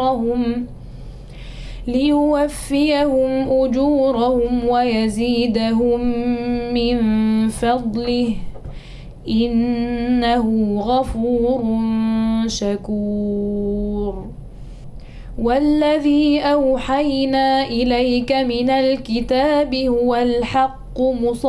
أجورهم ويزيدهم من فضله إنه غفور شكور. والذي أوحينا إليك من الكتاب هو الحق